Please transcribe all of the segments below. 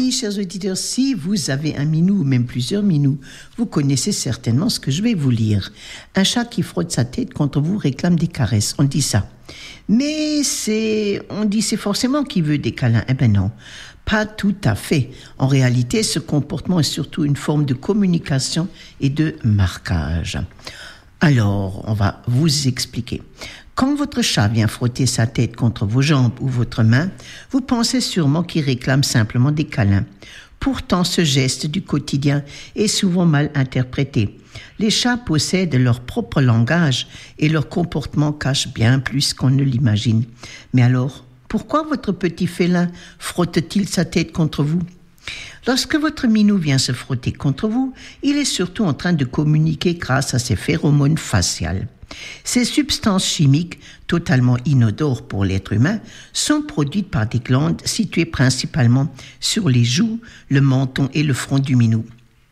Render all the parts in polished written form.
oui, chers auditeurs, si vous avez un minou ou même plusieurs minous, vous connaissez certainement ce que je vais vous lire. Un chat qui frotte sa tête contre vous réclame des caresses, on dit ça. Mais on dit c'est forcément qu'il veut des câlins. Eh ben non, pas tout à fait. En réalité, ce comportement est surtout une forme de communication et de marquage. Alors, on va vous expliquer. Quand votre chat vient frotter sa tête contre vos jambes ou votre main, vous pensez sûrement qu'il réclame simplement des câlins. Pourtant, ce geste du quotidien est souvent mal interprété. Les chats possèdent leur propre langage et leur comportement cache bien plus qu'on ne l'imagine. Mais alors, pourquoi votre petit félin frotte-t-il sa tête contre vous ? Lorsque votre minou vient se frotter contre vous, il est surtout en train de communiquer grâce à ses phéromones faciales. Ces substances chimiques, totalement inodores pour l'être humain, sont produites par des glandes situées principalement sur les joues, le menton et le front du minou.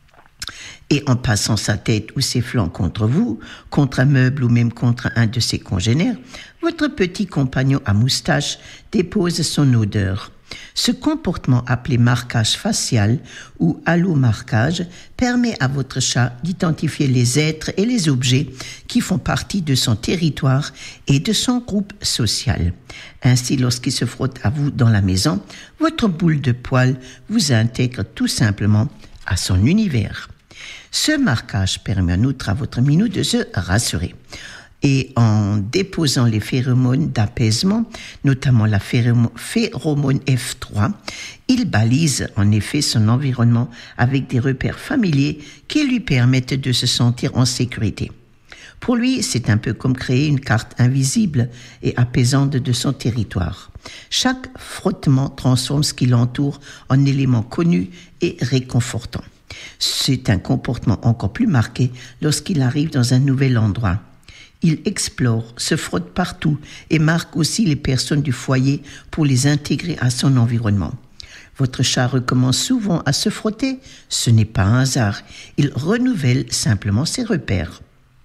Et en passant sa tête ou ses flancs contre vous, contre un meuble ou même contre un de ses congénères, votre petit compagnon à moustache dépose son odeur. Ce comportement appelé marquage facial ou halomarquage permet à votre chat d'identifier les êtres et les objets qui font partie de son territoire et de son groupe social. Ainsi, lorsqu'il se frotte à vous dans la maison, votre boule de poil vous intègre tout simplement à son univers. Ce marquage permet en outre à votre minou de se rassurer. Et en déposant les phéromones d'apaisement, notamment la phéromone F3, il balise en effet son environnement avec des repères familiers qui lui permettent de se sentir en sécurité. Pour lui, c'est un peu comme créer une carte invisible et apaisante de son territoire. Chaque frottement transforme ce qui l'entoure en éléments connus et réconfortants. C'est un comportement encore plus marqué lorsqu'il arrive dans un nouvel endroit. Il explore, se frotte partout et marque aussi les personnes du foyer pour les intégrer à son environnement. Votre chat recommence souvent à se frotter, ce n'est pas un hasard, il renouvelle simplement ses repères.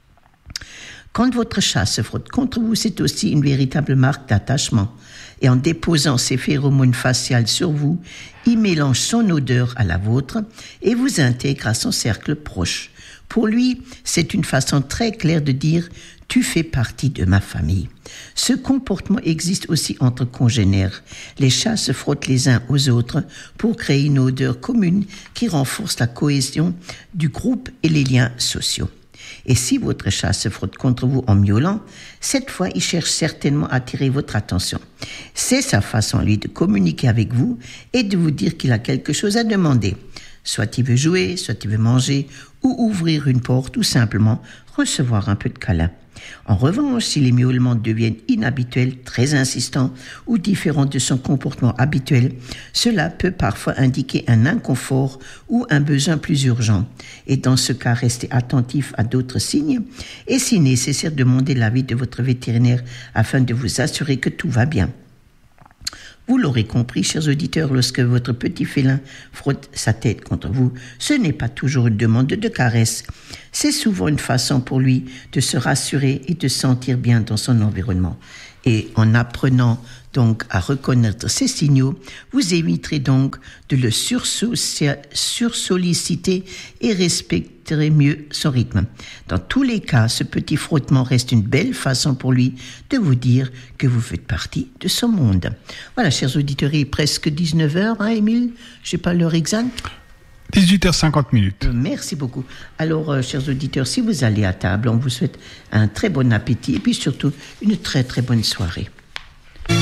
Quand votre chat se frotte contre vous, c'est aussi une véritable marque d'attachement. Et en déposant ses phéromones faciales sur vous, il mélange son odeur à la vôtre et vous intègre à son cercle proche. Pour lui, c'est une façon très claire de dire « tu fais partie de ma famille ». Ce comportement existe aussi entre congénères. Les chats se frottent les uns aux autres pour créer une odeur commune qui renforce la cohésion du groupe et les liens sociaux. Et si votre chat se frotte contre vous en miaulant, cette fois, il cherche certainement à attirer votre attention. C'est sa façon, lui, de communiquer avec vous et de vous dire qu'il a quelque chose à demander. Soit il veut jouer, soit il veut manger, ou ouvrir une porte, ou simplement recevoir un peu de câlin. En revanche, si les miaulements deviennent inhabituels, très insistants ou différents de son comportement habituel, cela peut parfois indiquer un inconfort ou un besoin plus urgent. Et dans ce cas, restez attentif à d'autres signes et si nécessaire, demandez l'avis de votre vétérinaire afin de vous assurer que tout va bien. Vous l'aurez compris, chers auditeurs, lorsque votre petit félin frotte sa tête contre vous, ce n'est pas toujours une demande de caresse. C'est souvent une façon pour lui de se rassurer et de se sentir bien dans son environnement. Et en apprenant donc à reconnaître ces signaux, vous éviterez donc de le sursolliciter et respecterez mieux son rythme. Dans tous les cas, ce petit frottement reste une belle façon pour lui de vous dire que vous faites partie de son monde. Voilà, chers auditeurs, il est presque 19h, hein, Émile ? Je n'ai pas l'heure exacte. 18h50. Merci beaucoup. Alors, chers auditeurs, si vous allez à table, on vous souhaite un très bon appétit et puis surtout une très très bonne soirée.